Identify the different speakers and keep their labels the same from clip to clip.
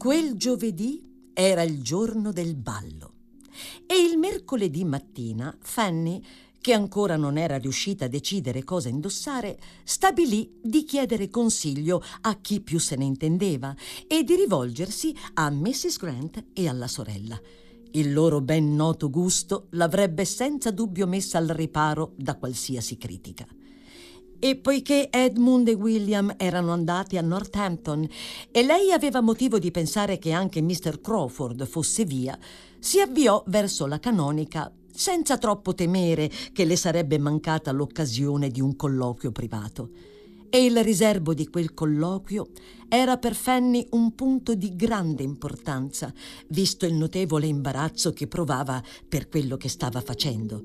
Speaker 1: Quel giovedì era il giorno del ballo e il mercoledì mattina Fanny, che ancora non era riuscita a decidere cosa indossare, stabilì di chiedere consiglio a chi più se ne intendeva e di rivolgersi a Mrs. Grant e alla sorella. Il loro ben noto gusto l'avrebbe senza dubbio messa al riparo da qualsiasi critica. E poiché Edmund e William erano andati a Northampton e lei aveva motivo di pensare che anche Mr. Crawford fosse via, si avviò verso la canonica senza troppo temere che le sarebbe mancata l'occasione di un colloquio privato. E il riserbo di quel colloquio era per Fanny un punto di grande importanza, visto il notevole imbarazzo che provava per quello che stava facendo.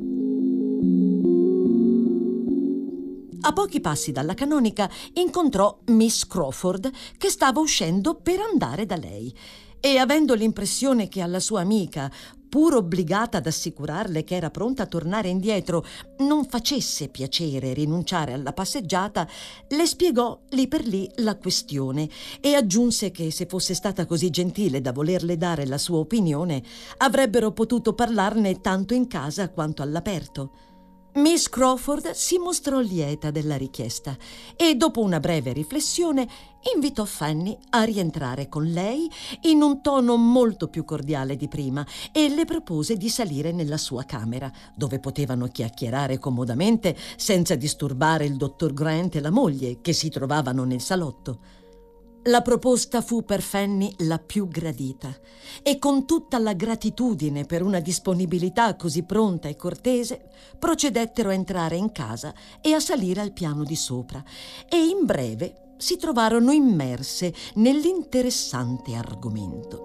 Speaker 1: A pochi passi dalla canonica incontrò Miss Crawford, che stava uscendo per andare da lei, e avendo l'impressione che alla sua amica, pur obbligata ad assicurarle che era pronta a tornare indietro, non facesse piacere rinunciare alla passeggiata, le spiegò lì per lì la questione e aggiunse che se fosse stata così gentile da volerle dare la sua opinione, avrebbero potuto parlarne tanto in casa quanto all'aperto. Miss Crawford si mostrò lieta della richiesta e dopo una breve riflessione invitò Fanny a rientrare con lei in un tono molto più cordiale di prima e le propose di salire nella sua camera, dove potevano chiacchierare comodamente senza disturbare il dottor Grant e la moglie, che si trovavano nel salotto. La proposta fu per Fanny la più gradita e con tutta la gratitudine per una disponibilità così pronta e cortese procedettero a entrare in casa e a salire al piano di sopra e in breve si trovarono immerse nell'interessante argomento.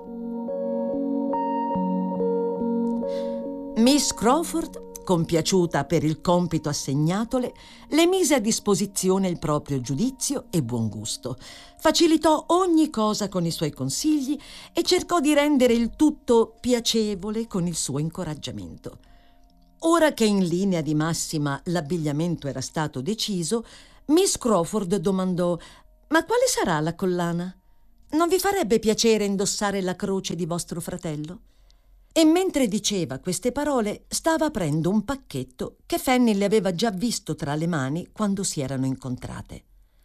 Speaker 1: Miss Crawford, compiaciuta per il compito assegnatole, le mise a disposizione il proprio giudizio e buon gusto, facilitò ogni cosa con i suoi consigli e cercò di rendere il tutto piacevole con il suo incoraggiamento. Ora che in linea di massima l'abbigliamento era stato deciso, Miss Crawford domandò: «Ma quale sarà la collana? Non vi farebbe piacere indossare la croce di vostro fratello?» E mentre diceva queste parole stava aprendo un pacchetto che Fanny le aveva già visto tra le mani quando si erano incontrate.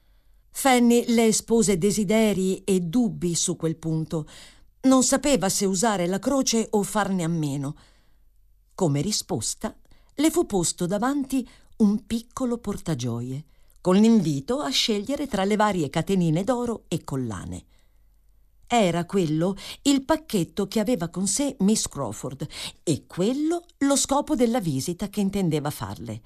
Speaker 1: Fanny le espose desideri e dubbi su quel punto. Non sapeva se usare la croce o farne a meno. Come risposta le fu posto davanti un piccolo portagioie, con l'invito a scegliere tra le varie catenine d'oro e collane. Era quello il pacchetto che aveva con sé Miss Crawford e quello lo scopo della visita che intendeva farle.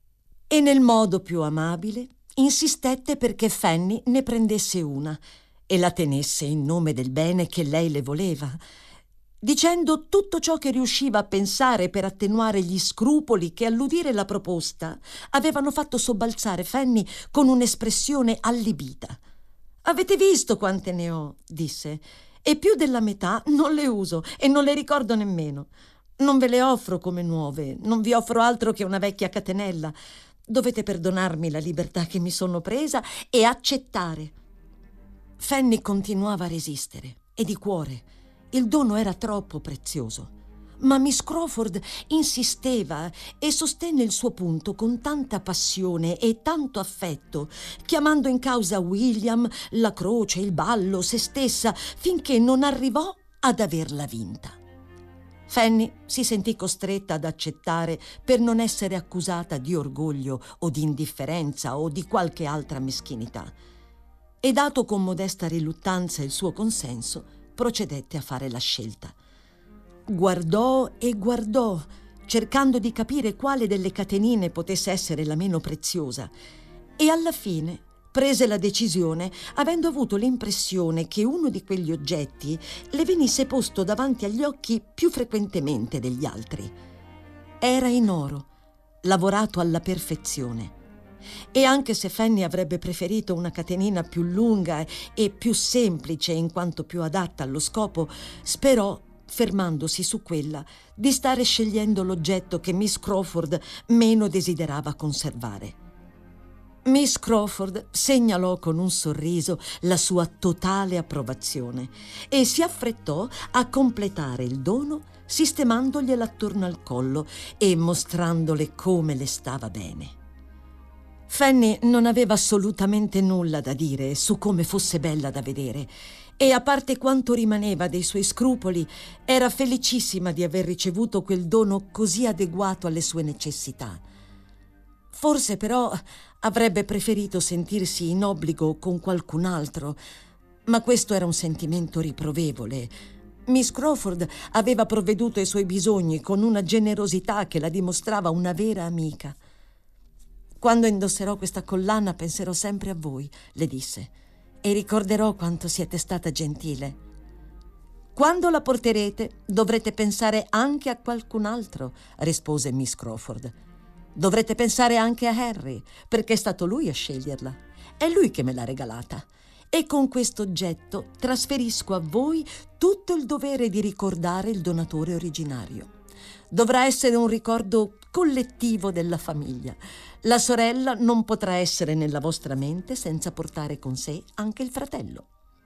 Speaker 1: E nel modo più amabile insistette perché Fanny ne prendesse una e la tenesse in nome del bene che lei le voleva, dicendo tutto ciò che riusciva a pensare per attenuare gli scrupoli che all'udire la proposta avevano fatto sobbalzare Fanny con un'espressione allibita. «Avete visto quante ne ho?» disse, «e più della metà non le uso e non le ricordo nemmeno. Non ve le offro come nuove, non vi offro altro che una vecchia catenella. Dovete perdonarmi la libertà che mi sono presa e accettare». Fanny continuava a resistere e di cuore. Il dono era troppo prezioso. Ma Miss Crawford insisteva e sostenne il suo punto con tanta passione e tanto affetto, chiamando in causa William, la croce, il ballo, se stessa, finché non arrivò ad averla vinta. Fanny si sentì costretta ad accettare per non essere accusata di orgoglio o di indifferenza o di qualche altra meschinità. E dato con modesta riluttanza il suo consenso, procedette a fare la scelta. Guardò e guardò, cercando di capire quale delle catenine potesse essere la meno preziosa, e alla fine prese la decisione avendo avuto l'impressione che uno di quegli oggetti le venisse posto davanti agli occhi più frequentemente degli altri. Era in oro, lavorato alla perfezione, e anche se Fanny avrebbe preferito una catenina più lunga e più semplice in quanto più adatta allo scopo, sperò, fermandosi su quella, di stare scegliendo l'oggetto che Miss Crawford meno desiderava conservare. Miss Crawford segnalò con un sorriso la sua totale approvazione e si affrettò a completare il dono sistemandogliela attorno al collo e mostrandole come le stava bene. Fanny non aveva assolutamente nulla da dire su come fosse bella da vedere e, a parte quanto rimaneva dei suoi scrupoli, era felicissima di aver ricevuto quel dono così adeguato alle sue necessità. Forse però avrebbe preferito sentirsi in obbligo con qualcun altro, ma questo era un sentimento riprovevole. Miss Crawford aveva provveduto ai suoi bisogni con una generosità che la dimostrava una vera amica. «Quando indosserò questa collana penserò sempre a voi», le disse, «e ricorderò quanto siete stata gentile. Quando la porterete dovrete pensare anche a qualcun altro», rispose Miss Crawford. «Dovrete pensare anche a Harry, perché è stato lui a sceglierla. È lui che me l'ha regalata. E con questo oggetto trasferisco a voi tutto il dovere di ricordare il donatore originario. Dovrà essere un ricordo collettivo della famiglia. La sorella non potrà essere nella vostra mente senza portare con sé anche il fratello».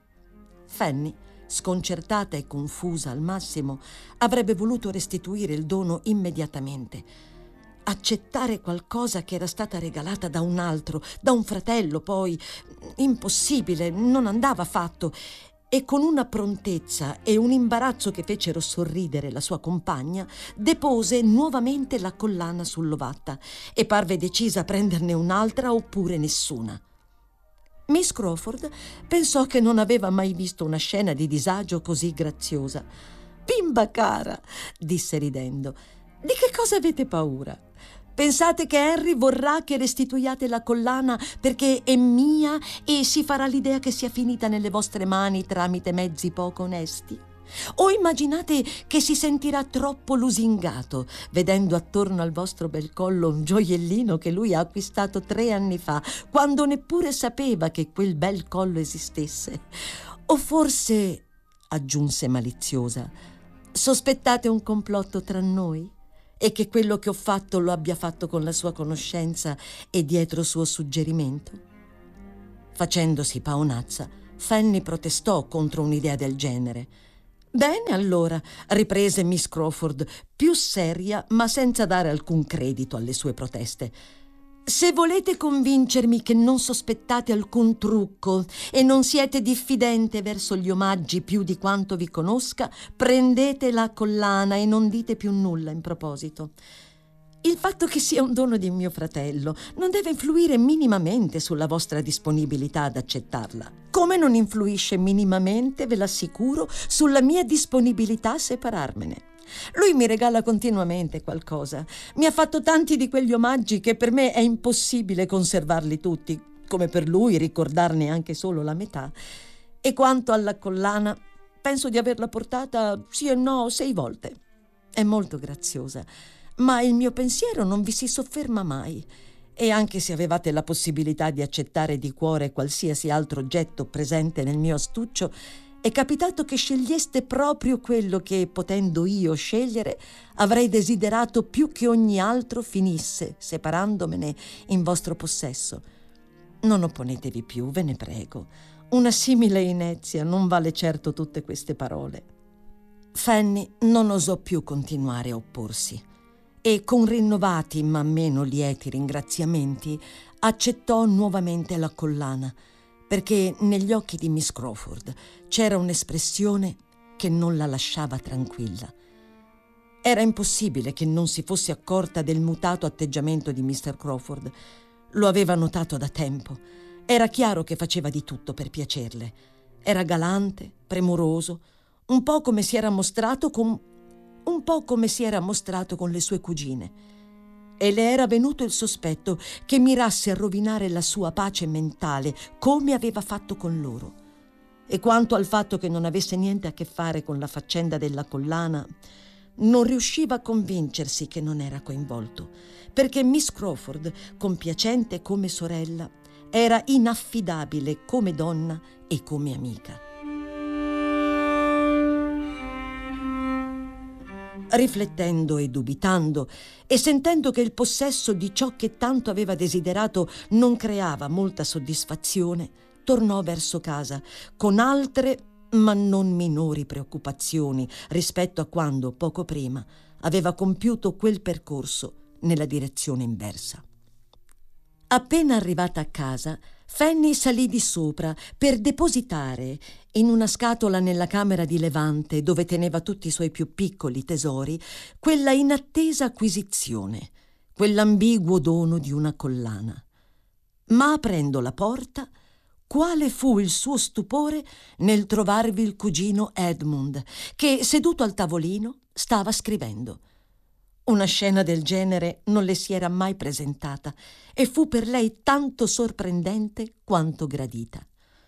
Speaker 1: Fanny, sconcertata e confusa al massimo, avrebbe voluto restituire il dono immediatamente. Accettare qualcosa che era stata regalata da un altro, da un fratello, poi, impossibile, non andava fatto. E con una prontezza e un imbarazzo che fecero sorridere la sua compagna, depose nuovamente la collana sull'ovatta e parve decisa a prenderne un'altra oppure nessuna. Miss Crawford pensò che non aveva mai visto una scena di disagio così graziosa. «Bimba cara», disse ridendo, «di che cosa avete paura? Pensate che Harry vorrà che restituiate la collana perché è mia e si farà l'idea che sia finita nelle vostre mani tramite mezzi poco onesti? O immaginate che si sentirà troppo lusingato vedendo attorno al vostro bel collo un gioiellino che lui ha acquistato 3 anni fa, quando neppure sapeva che quel bel collo esistesse? O forse», aggiunse maliziosa, «sospettate un complotto tra noi? E che quello che ho fatto lo abbia fatto con la sua conoscenza e dietro suo suggerimento?» Facendosi paonazza, Fanny protestò contro un'idea del genere. «Bene, allora», riprese Miss Crawford, più seria ma senza dare alcun credito alle sue proteste, «se volete convincermi che non sospettate alcun trucco e non siete diffidente verso gli omaggi più di quanto vi conosca, prendete la collana e non dite più nulla in proposito. Il fatto che sia un dono di mio fratello non deve influire minimamente sulla vostra disponibilità ad accettarla, come non influisce minimamente, ve l'assicuro, sulla mia disponibilità a separarmene. Lui mi regala continuamente qualcosa. Mi ha fatto tanti di quegli omaggi che per me è impossibile conservarli tutti, come per lui ricordarne anche solo la metà. E quanto alla collana, penso di averla portata sì e no 6 volte. È molto graziosa, ma il mio pensiero non vi si sofferma mai. E anche se avevate la possibilità di accettare di cuore qualsiasi altro oggetto presente nel mio astuccio, è capitato che sceglieste proprio quello che, potendo io scegliere, avrei desiderato più che ogni altro finisse, separandomene, in vostro possesso. Non opponetevi più, ve ne prego. Una simile inezia non vale certo tutte queste parole». Fanny non osò più continuare a opporsi e, con rinnovati ma meno lieti ringraziamenti, accettò nuovamente la collana, perché negli occhi di Miss Crawford c'era un'espressione che non la lasciava tranquilla. Era impossibile che non si fosse accorta del mutato atteggiamento di Mr. Crawford. Lo aveva notato da tempo. Era chiaro che faceva di tutto per piacerle. Era galante, premuroso, un po' come si era mostrato con le sue cugine. E le era venuto il sospetto che mirasse a rovinare la sua pace mentale come aveva fatto con loro. E quanto al fatto che non avesse niente a che fare con la faccenda della collana, non riusciva a convincersi che non era coinvolto, perché Miss Crawford, compiacente come sorella, era inaffidabile come donna e come amica. Riflettendo e dubitando, e sentendo che il possesso di ciò che tanto aveva desiderato non creava molta soddisfazione, tornò verso casa con altre ma non minori preoccupazioni rispetto a quando, poco prima, aveva compiuto quel percorso nella direzione inversa. Appena arrivata a casa, Fanny salì di sopra per depositare in una scatola nella camera di Levante, dove teneva tutti i suoi più piccoli tesori, quella inattesa acquisizione, quell'ambiguo dono di una collana. Ma aprendo la porta, quale fu il suo stupore nel trovarvi il cugino Edmund, che, seduto al tavolino, stava scrivendo. Una scena del genere non le si era mai presentata e fu per lei tanto sorprendente quanto gradita.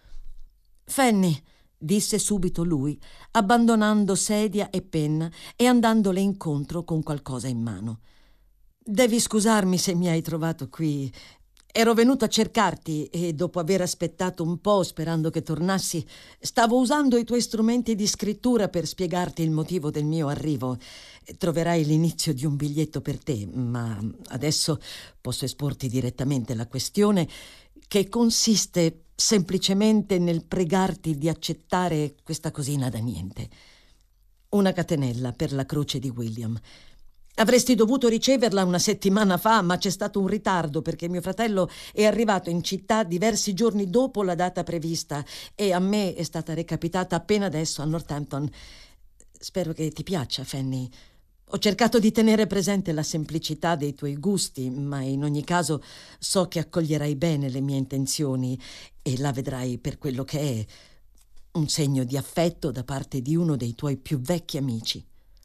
Speaker 1: «Fanny», disse subito lui, abbandonando sedia e penna e andandole incontro con qualcosa in mano. «Devi scusarmi se mi hai trovato qui. Ero venuto a cercarti e dopo aver aspettato un po' sperando che tornassi, stavo usando i tuoi strumenti di scrittura per spiegarti il motivo del mio arrivo. Troverai l'inizio di un biglietto per te, ma adesso posso esporti direttamente la questione, che consiste semplicemente nel pregarti di accettare questa cosina da niente. Una catenella per la croce di William. Avresti dovuto riceverla una settimana fa, ma c'è stato un ritardo perché mio fratello è arrivato in città diversi giorni dopo la data prevista e a me è stata recapitata appena adesso a Northampton. Spero che ti piaccia, Fanny. Ho cercato di tenere presente la semplicità dei tuoi gusti, ma in ogni caso so che accoglierai bene le mie intenzioni e la vedrai per quello che è, un segno di affetto da parte di uno dei tuoi più vecchi amici.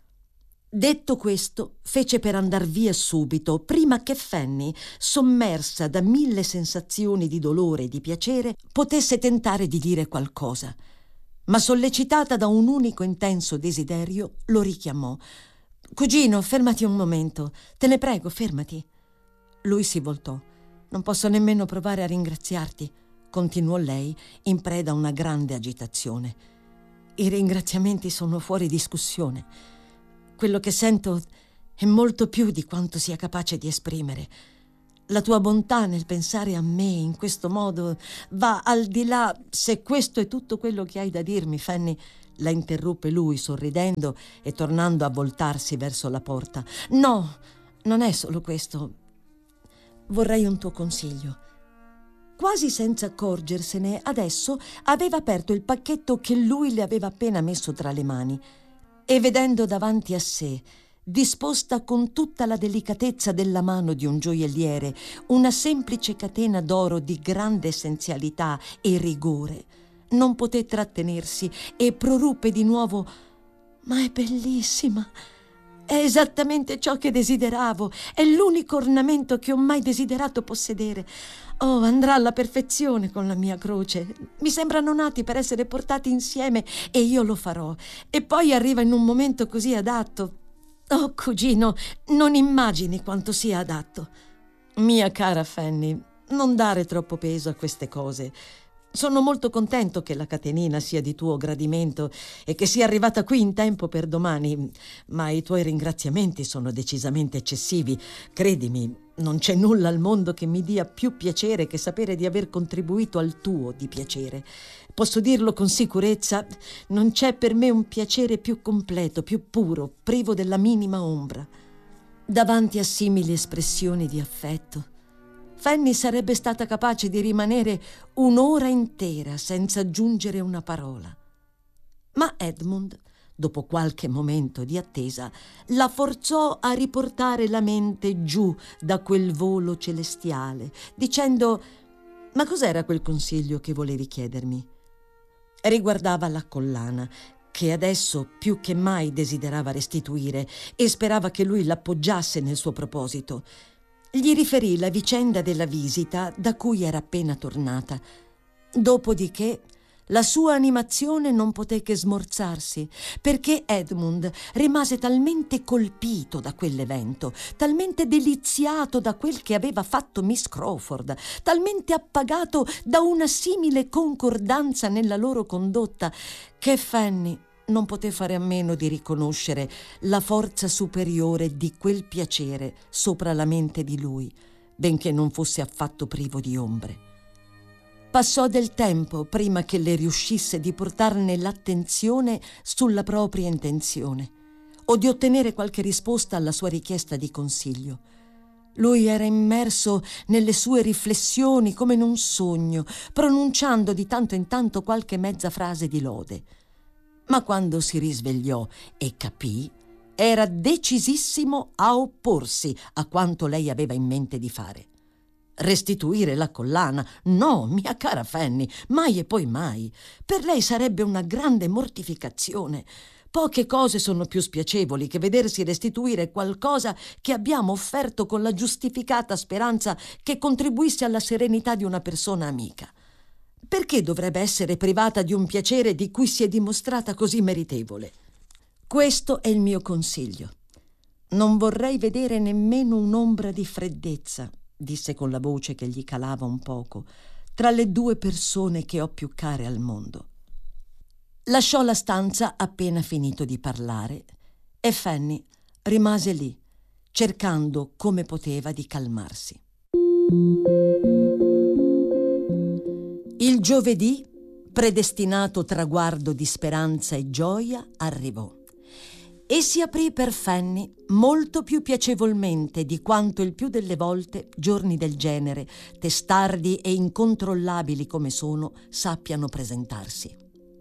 Speaker 1: Detto questo, fece per andar via subito, prima che Fanny, sommersa da 1000 sensazioni di dolore e di piacere, potesse tentare di dire qualcosa. Ma sollecitata da un unico intenso desiderio, lo richiamò. «Cugino, fermati un momento. Te ne prego, fermati». Lui si voltò. «Non posso nemmeno provare a ringraziarti», continuò lei, in preda a una grande agitazione. «I ringraziamenti sono fuori discussione. Quello che sento è molto più di quanto sia capace di esprimere. La tua bontà nel pensare a me in questo modo va al di là. Se questo è tutto quello che hai da dirmi, Fanny», la interruppe lui sorridendo e tornando a voltarsi verso la porta. «No, non è solo questo. Vorrei un tuo consiglio». Quasi senza accorgersene, adesso aveva aperto il pacchetto che lui le aveva appena messo tra le mani e, vedendo davanti a sé, disposta con tutta la delicatezza della mano di un gioielliere, una semplice catena d'oro di grande essenzialità e rigore, non poté trattenersi e proruppe di nuovo: «Ma è bellissima! È esattamente ciò che desideravo! È l'unico ornamento che ho mai desiderato possedere! Oh, andrà alla perfezione con la mia croce! Mi sembrano nati per essere portati insieme e io lo farò! E poi arriva in un momento così adatto! Oh, cugino, non immagini quanto sia adatto!» «Mia cara Fanny, non dare troppo peso a queste cose. Sono molto contento che la catenina sia di tuo gradimento e che sia arrivata qui in tempo per domani, ma i tuoi ringraziamenti sono decisamente eccessivi. Credimi, non c'è nulla al mondo che mi dia più piacere che sapere di aver contribuito al tuo di piacere. Posso dirlo con sicurezza, non c'è per me un piacere più completo, più puro, privo della minima ombra». Davanti a simili espressioni di affetto, Fanny sarebbe stata capace di rimanere un'ora intera senza aggiungere una parola. Ma Edmund, dopo qualche momento di attesa, la forzò a riportare la mente giù da quel volo celestiale, dicendo: «Ma cos'era quel consiglio che volevi chiedermi?» Riguardava la collana, che adesso più che mai desiderava restituire, e sperava che lui l'appoggiasse nel suo proposito. Gli riferì la vicenda della visita da cui era appena tornata. Dopodiché la sua animazione non poté che smorzarsi, perché Edmund rimase talmente colpito da quell'evento, talmente deliziato da quel che aveva fatto Miss Crawford, talmente appagato da una simile concordanza nella loro condotta, che Fanny non poté fare a meno di riconoscere la forza superiore di quel piacere sopra la mente di lui, benché non fosse affatto privo di ombre. Passò del tempo prima che le riuscisse di portarne l'attenzione sulla propria intenzione o di ottenere qualche risposta alla sua richiesta di consiglio. Lui era immerso nelle sue riflessioni come in un sogno, pronunciando di tanto in tanto qualche mezza frase di lode. Ma quando si risvegliò e capì, era decisissimo a opporsi a quanto lei aveva in mente di fare. Restituire la collana? No, mia cara Fanny, mai e poi mai. Per lei sarebbe una grande mortificazione. Poche cose sono più spiacevoli che vedersi restituire qualcosa che abbiamo offerto con la giustificata speranza che contribuisse alla serenità di una persona amica. Perché dovrebbe essere privata di un piacere di cui si è dimostrata così meritevole? Questo è il mio consiglio. Non vorrei vedere nemmeno un'ombra di freddezza, disse con la voce che gli calava un poco, tra le due persone che ho più care al mondo. Lasciò la stanza appena finito di parlare e Fanny rimase lì, cercando come poteva di calmarsi. Il giovedì, predestinato traguardo di speranza e gioia, arrivò e si aprì per Fanny molto più piacevolmente di quanto il più delle volte giorni del genere, testardi e incontrollabili come sono, sappiano presentarsi.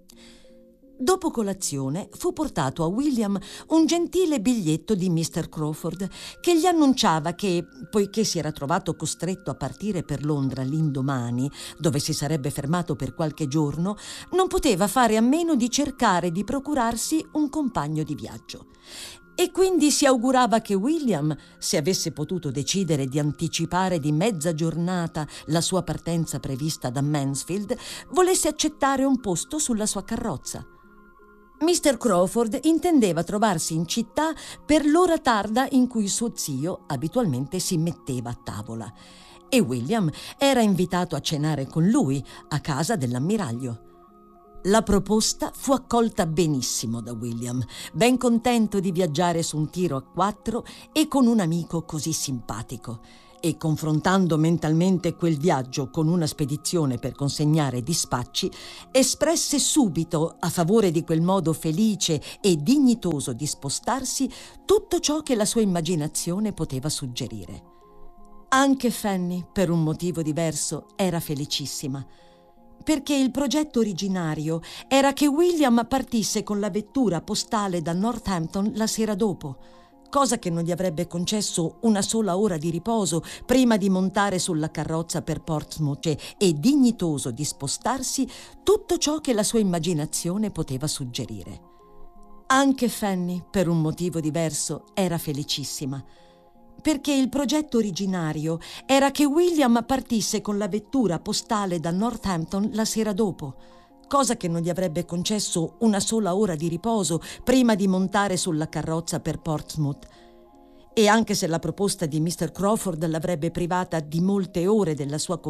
Speaker 1: Dopo colazione fu portato a William un gentile biglietto di Mr. Crawford che gli annunciava che, poiché si era trovato costretto a partire per Londra l'indomani, dove si sarebbe fermato per qualche giorno, non poteva fare a meno di cercare di procurarsi un compagno di viaggio. E quindi si augurava che William, se avesse potuto decidere di anticipare di mezza giornata la sua partenza prevista da Mansfield, volesse accettare un posto sulla sua carrozza. Mr. Crawford intendeva trovarsi in città per l'ora tarda in cui suo zio abitualmente si metteva a tavola e William era invitato a cenare con lui a casa dell'ammiraglio. La proposta fu accolta benissimo da William, ben contento di viaggiare su un tiro a quattro e con un amico così simpatico. E confrontando mentalmente quel viaggio con una spedizione per consegnare dispacci, espresse subito, a favore di quel modo felice e dignitoso di spostarsi, tutto ciò che la sua immaginazione poteva suggerire. Anche Fanny, per un motivo diverso, era felicissima, perché il progetto originario era che William partisse con la vettura postale da Northampton la sera dopo, cosa che non gli avrebbe concesso una sola ora di riposo prima di montare sulla carrozza per Portsmouth e dignitoso di spostarsi tutto ciò che la sua immaginazione poteva suggerire. Anche Fanny, per un motivo diverso, era felicissima, perché il progetto originario era che William partisse con la vettura postale da Northampton la sera dopo, cosa che non gli avrebbe concesso una sola ora di riposo prima di montare sulla carrozza per Portsmouth. E anche se la proposta di Mr. Crawford l'avrebbe privata di molte ore della sua